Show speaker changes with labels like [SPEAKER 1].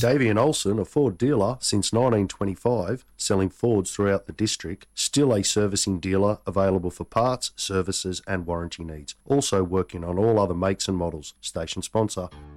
[SPEAKER 1] Davian Olsen, a Ford dealer since 1925, selling Fords throughout the district, still a servicing dealer available for parts, services and warranty needs. Also working on all other makes and models. Station sponsor.